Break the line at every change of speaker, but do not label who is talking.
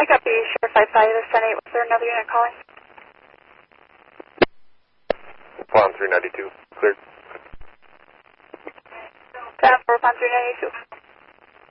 I copy Sheriff 55, Sun 8. Was there another unit calling?
Pond 392, cleared.
10-4, Pond 392.